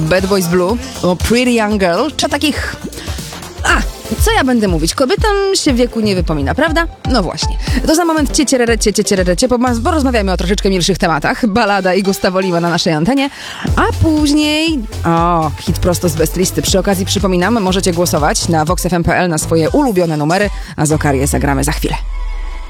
Bad Boys Blue, o Pretty Young Girl, czy takich... Co ja będę mówić? Kobietom się wieku nie wypomina, prawda? No właśnie. To za moment cieciererecie, porozmawiamy o troszeczkę milszych tematach. Balada i Gustavo Lima na naszej antenie. A później... hit prosto z bestlisty. Przy okazji przypominam, możecie głosować na voxfm.pl na swoje ulubione numery, a z okarię zagramy za chwilę.